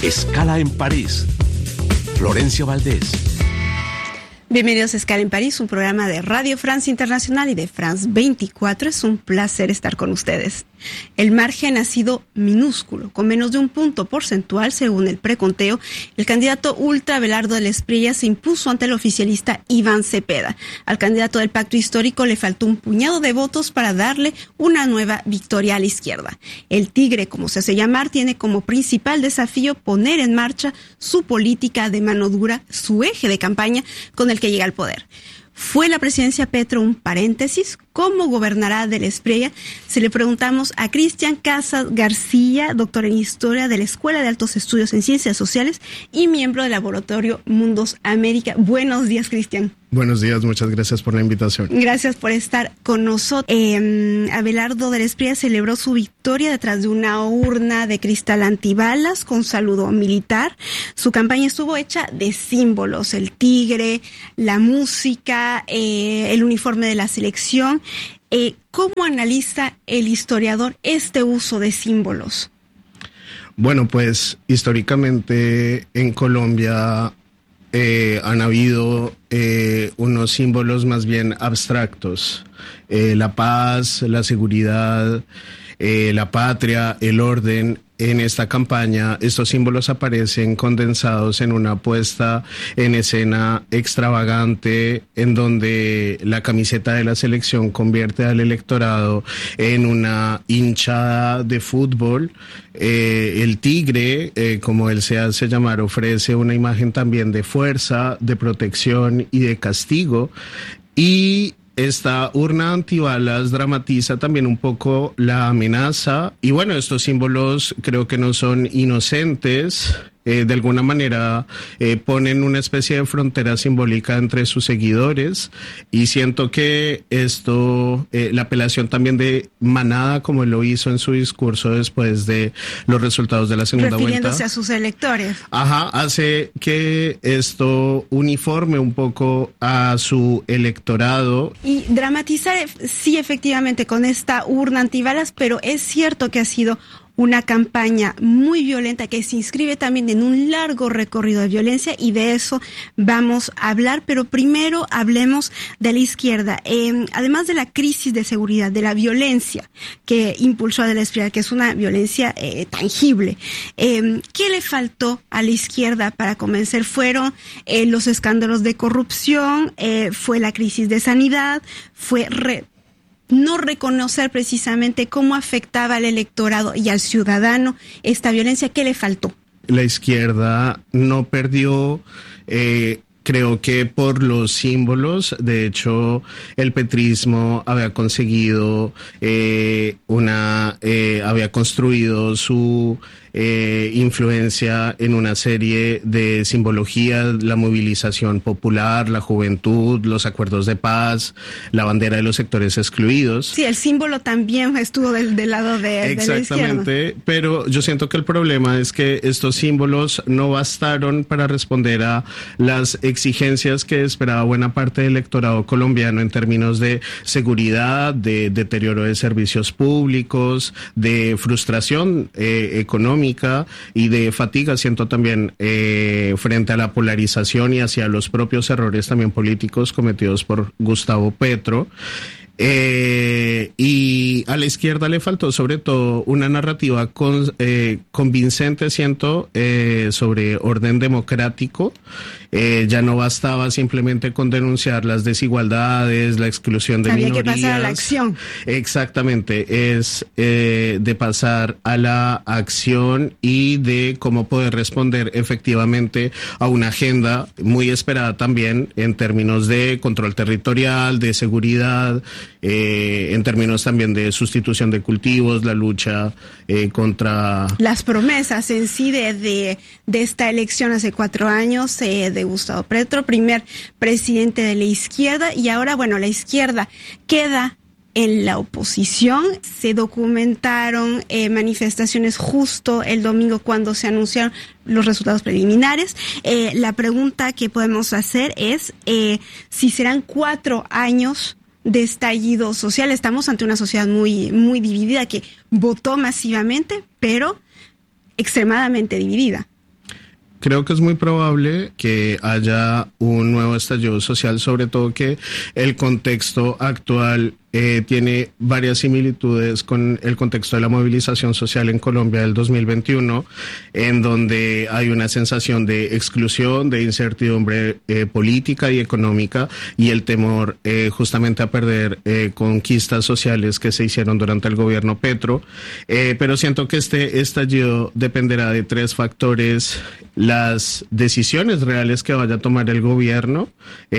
Escala en París. Florencia Valdés. Bienvenidos a Escala en París, un programa de Radio France Internacional y de France 24. Es un placer estar con ustedes. El margen ha sido minúsculo, con menos de un punto porcentual según el preconteo. El candidato ultra Abelardo del Espriella se impuso ante el oficialista Iván Cepeda. Al candidato del pacto histórico le faltó un puñado de votos para darle una nueva victoria a la izquierda. El Tigre, como se hace llamar, tiene como principal desafío poner en marcha su política de mano dura, su eje de campaña con el que llega al poder. ¿Fue la presidencia Petro un paréntesis? ¿Cómo gobernará del Espriella? Se le preguntamos a Cristian Casas García, doctor en Historia de la Escuela de Altos Estudios en Ciencias Sociales y miembro del Laboratorio Mundos América. Buenos días, Cristian. Buenos días, muchas gracias por la invitación. Gracias por estar con nosotros. Abelardo del Espriella celebró su victoria detrás de una urna de cristal antibalas con saludo militar. Su campaña estuvo hecha de símbolos, el tigre, la música, el uniforme de la selección. ¿Cómo analiza el historiador este uso de símbolos? Bueno, pues históricamente en Colombia han habido unos símbolos más bien abstractos. La paz, la seguridad, la patria, el orden. En esta campaña, estos símbolos aparecen condensados en una puesta en escena extravagante, en donde la camiseta de la selección convierte al electorado en una hinchada de fútbol. El tigre, como él se hace llamar, ofrece una imagen también de fuerza, de protección y de castigo. Y esta urna antibalas dramatiza también un poco la amenaza. Y bueno, estos símbolos creo que no son inocentes. De alguna manera ponen una especie de frontera simbólica entre sus seguidores, y siento que esto, la apelación también de manada, como lo hizo en su discurso después de los resultados de la segunda vuelta, refiriéndose a sus electores, hace que esto uniforme un poco a su electorado. Y dramatizar, sí, efectivamente, con esta urna antibalas, pero es cierto que ha sido una campaña muy violenta que se inscribe también en un largo recorrido de violencia, y de eso vamos a hablar. Pero primero hablemos de la izquierda. Además de la crisis de seguridad, de la violencia que impulsó a del Espriella, que es una violencia tangible, ¿qué le faltó a la izquierda para convencer? ¿Fueron los escándalos de corrupción? ¿Fue la crisis de sanidad? ¿Fue no reconocer precisamente cómo afectaba al electorado y al ciudadano esta violencia? ¿Qué le faltó? La izquierda no perdió, creo que por los símbolos. De hecho, el petrismo había conseguido había construido su influencia en una serie de simbologías: la movilización popular, la juventud, los acuerdos de paz, la bandera de los sectores excluidos. Sí, el símbolo también estuvo del lado de la izquierda. Exactamente, pero yo siento que el problema es que estos símbolos no bastaron para responder a las exigencias que esperaba buena parte del electorado colombiano en términos de seguridad, de deterioro de servicios públicos, de frustración económica y de fatiga, siento también, frente a la polarización y hacia los propios errores también políticos cometidos por Gustavo Petro. Y a la izquierda le faltó sobre todo una narrativa convincente, siento, sobre orden democrático. Ya no bastaba simplemente con denunciar las desigualdades, la exclusión de minorías. Había que pasar a la acción. Exactamente, es de pasar a la acción y de cómo poder responder efectivamente a una agenda muy esperada también en términos de control territorial, de seguridad, en términos también de sustitución de cultivos, la lucha contra las promesas en sí de esta elección hace 4 años, de Gustavo Petro, primer presidente de la izquierda. Y ahora, bueno, la izquierda queda en la oposición. Se documentaron manifestaciones justo el domingo cuando se anunciaron los resultados preliminares. La pregunta que podemos hacer es si serán 4 años de estallido social. Estamos ante una sociedad muy, muy dividida, que votó masivamente, pero extremadamente dividida. Creo que es muy probable que haya un nuevo estallido social, sobre todo que el contexto actual tiene varias similitudes con el contexto de la movilización social en Colombia del 2021, en donde hay una sensación de exclusión, de incertidumbre política y económica, y el temor justamente a perder conquistas sociales que se hicieron durante el gobierno Petro. Pero siento que este estallido dependerá de tres factores: las decisiones reales que vaya a tomar el gobierno,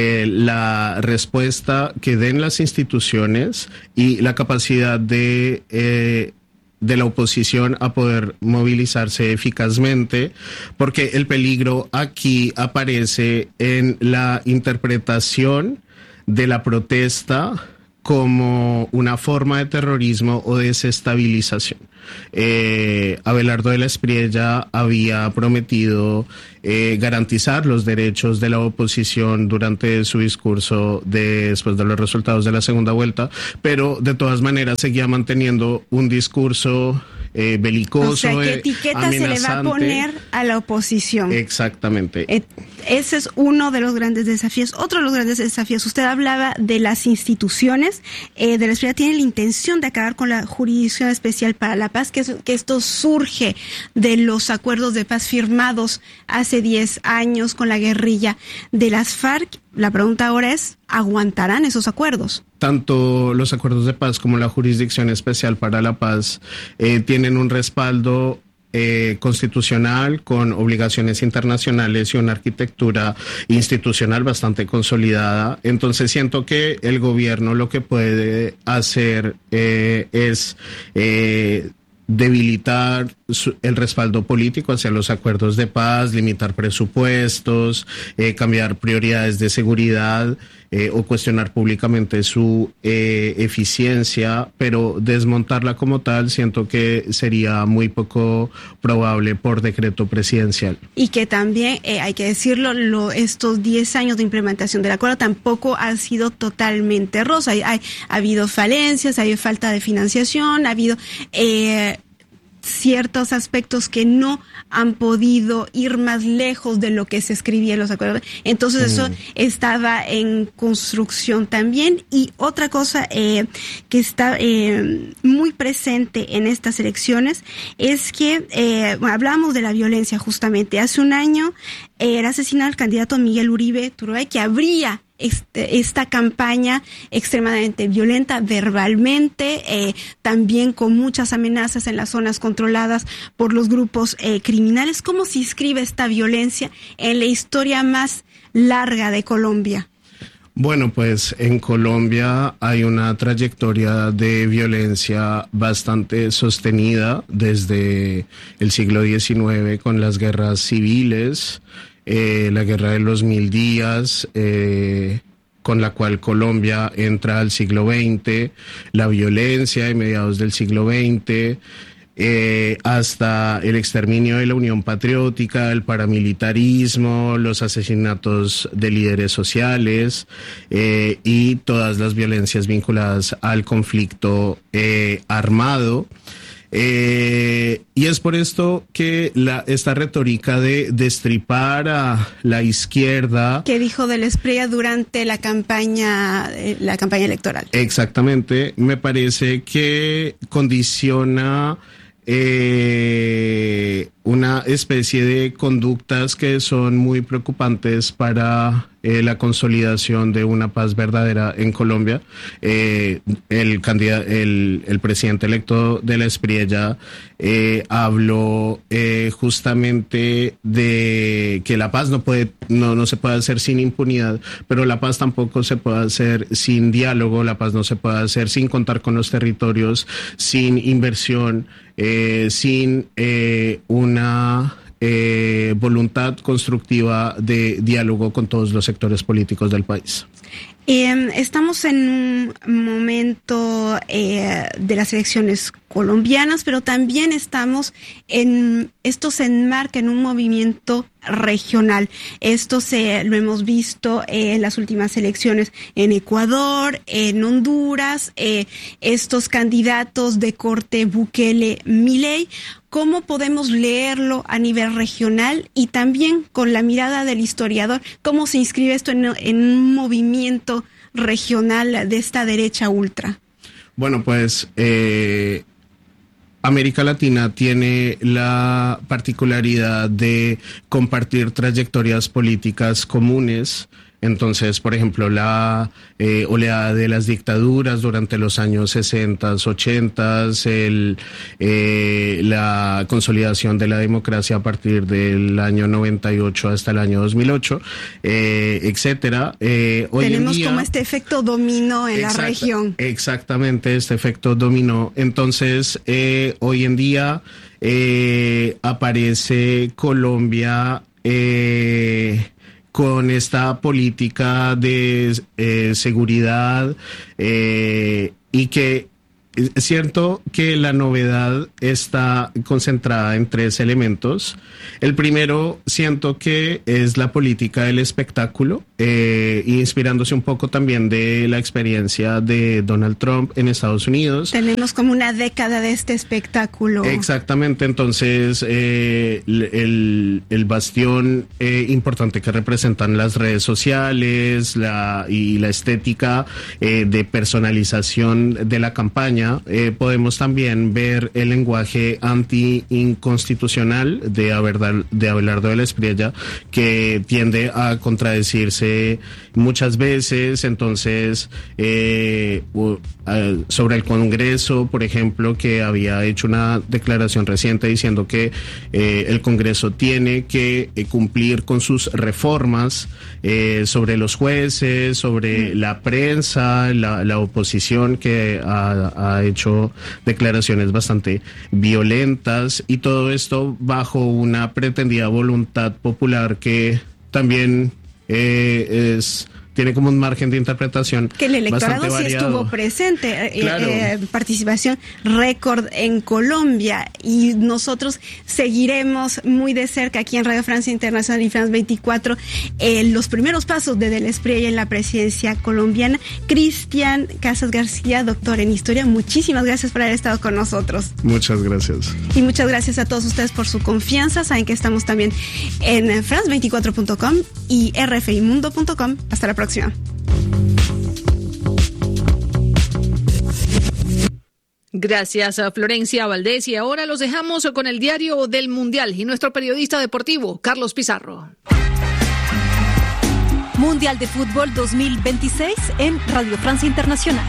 la respuesta que den las instituciones y la capacidad de la oposición a poder movilizarse eficazmente, porque el peligro aquí aparece en la interpretación de la protesta como una forma de terrorismo o desestabilización. Abelardo de la Espriella había prometido garantizar los derechos de la oposición durante su discurso después de los resultados de la segunda vuelta, pero de todas maneras seguía manteniendo un discurso belicoso, o sea, ¿qué etiqueta se le va a poner a la oposición? Exactamente. Ese es uno de los grandes desafíos. Otro de los grandes desafíos, usted hablaba de las instituciones. De la Espriella tiene la intención de acabar con la Jurisdicción Especial para la Paz, que esto surge de los acuerdos de paz firmados hace 10 años con la guerrilla de las FARC. La pregunta ahora es, ¿aguantarán esos acuerdos? Tanto los acuerdos de paz como la Jurisdicción Especial para la Paz tienen un respaldo constitucional con obligaciones internacionales y una arquitectura institucional bastante consolidada. Entonces siento que el gobierno lo que puede hacer es debilitar el respaldo político hacia los acuerdos de paz, limitar presupuestos, cambiar prioridades de seguridad o cuestionar públicamente su eficiencia, pero desmontarla como tal siento que sería muy poco probable por decreto presidencial. Y que también, hay que decirlo, estos 10 años de implementación del acuerdo tampoco ha sido totalmente rosa. Ha habido falencias, ha habido falta de financiación, ha habido ciertos aspectos que no han podido ir más lejos de lo que se escribía en los acuerdos. Entonces eso estaba en construcción también. Y otra cosa que está muy presente en estas elecciones es que, hablamos de la violencia justamente. Hace un año era asesinado el candidato Miguel Uribe Turbay, que abría esta campaña extremadamente violenta verbalmente, también con muchas amenazas en las zonas controladas por los grupos criminales. ¿Cómo se inscribe esta violencia en la historia más larga de Colombia? Bueno, pues en Colombia hay una trayectoria de violencia bastante sostenida desde el siglo XIX con las guerras civiles, la guerra de los 1000 días, con la cual Colombia entra al siglo XX, la violencia de mediados del siglo XX, hasta el exterminio de la Unión Patriótica, el paramilitarismo, los asesinatos de líderes sociales y todas las violencias vinculadas al conflicto armado. Y es por esto que esta retórica de destripar a la izquierda, que dijo de la Espriella durante la campaña electoral. Exactamente, me parece que condiciona una especie de conductas que son muy preocupantes para la consolidación de una paz verdadera en Colombia. El presidente electo de la Espriella habló justamente de que la paz no se puede hacer sin impunidad, pero la paz tampoco se puede hacer sin diálogo, la paz no se puede hacer sin contar con los territorios, sin inversión, sin una voluntad constructiva de diálogo con todos los sectores políticos del país. Estamos en un momento de las elecciones colombianas, pero también esto se enmarca en un movimiento regional. Esto lo hemos visto en las últimas elecciones en Ecuador, en Honduras, estos candidatos de corte Bukele-Milei. ¿Cómo podemos leerlo a nivel regional mundial y también con la mirada del historiador, ¿cómo se inscribe esto en un movimiento regional de esta derecha ultra? Bueno, pues América Latina tiene la particularidad de compartir trayectorias políticas comunes. Entonces, por ejemplo, la oleada de las dictaduras durante los años 60, 80, la consolidación de la democracia a partir del año 98 hasta el año 2008, etcétera. Hoy tenemos en día, como este efecto dominó en la región. Exactamente, este efecto dominó. Entonces, hoy en día aparece Colombia con esta política de seguridad y que es cierto que la novedad está concentrada en 3 elementos. El primero, siento que es la política del espectáculo, inspirándose un poco también de la experiencia de Donald Trump en Estados Unidos. Tenemos como una década de este espectáculo. Exactamente, entonces el bastión importante que representan las redes sociales y la estética de personalización de la campaña. Podemos también ver el lenguaje anti-inconstitucional de Abelardo de la Espriella, que tiende a contradecirse muchas veces. Entonces, sobre el Congreso, por ejemplo, que había hecho una declaración reciente diciendo que el Congreso tiene que cumplir con sus reformas sobre los jueces, sobre la prensa, la oposición, que ha hecho declaraciones bastante violentas, y todo esto bajo una pretendida voluntad popular que también tiene como un margen de interpretación que el electorado sí estuvo presente, claro. Participación récord en Colombia, y nosotros seguiremos muy de cerca aquí en Radio Francia Internacional y France 24 los primeros pasos de la Espriella en la presidencia colombiana. Cristian Casas García, doctor en historia, muchísimas gracias por haber estado con nosotros. Muchas gracias. Y muchas gracias a todos ustedes por su confianza. Saben que estamos también en france24.com y rfimundo.com. Hasta la próxima. Gracias a Florencia Valdés, y ahora los dejamos con el diario del Mundial y nuestro periodista deportivo, Carlos Pizarro. Mundial de Fútbol 2026 en Radio Francia Internacional.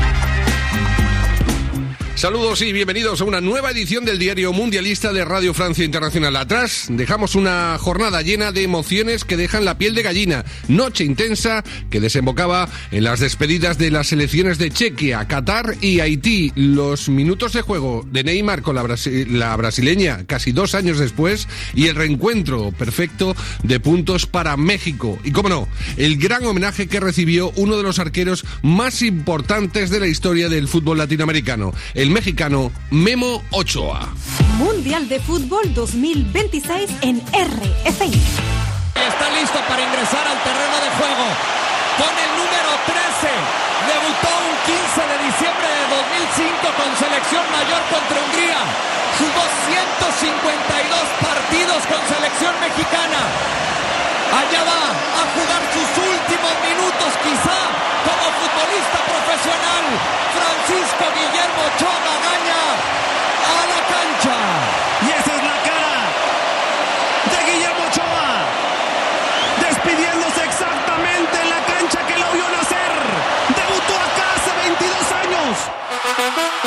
Saludos y bienvenidos a una nueva edición del Diario Mundialista de Radio Francia Internacional. Atrás dejamos una jornada llena de emociones que dejan la piel de gallina. Noche intensa que desembocaba en las despedidas de las selecciones de Chequia, Qatar y Haití. Los minutos de juego de Neymar con la brasileña casi 2 años después, y el reencuentro perfecto de puntos para México. Y cómo no, el gran homenaje que recibió uno de los arqueros más importantes de la historia del fútbol latinoamericano, el mexicano Memo Ochoa. Mundial de Fútbol 2026 en RFI. Está listo para ingresar al terreno de juego con el número 13. Debutó un 15 de diciembre de 2005 con selección mayor contra Hungría. Jugó 152 partidos con selección mexicana. Allá va a jugar sus últimos minutos, quizá como futbolista profesional. Francisco Guillermo Ochoa Magaña a la cancha. Y esa es la cara de Guillermo Ochoa, despidiéndose exactamente en la cancha que lo vio nacer. Debutó acá hace 22 años.